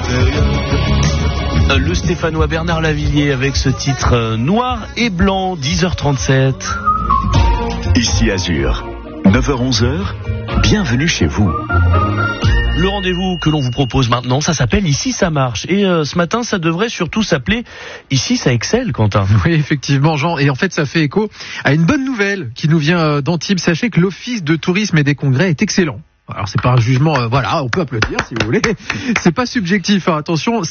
Le Stéphanois Bernard Lavilliers avec ce titre Noir et Blanc, 10h37. Ici Azur, 9h-11h, bienvenue chez vous. Le rendez-vous que l'on vous propose maintenant, ça s'appelle Ici ça marche. Et ce matin, ça devrait surtout s'appeler Ici ça excelle, Quentin. Oui, effectivement, Jean. Et en fait, ça fait écho à une bonne nouvelle qui nous vient d'Antibes. Sachez que l'Office de tourisme et des congrès est excellent. Alors, c'est pas un jugement, voilà, on peut applaudir si vous voulez. C'est pas subjectif, hein, attention.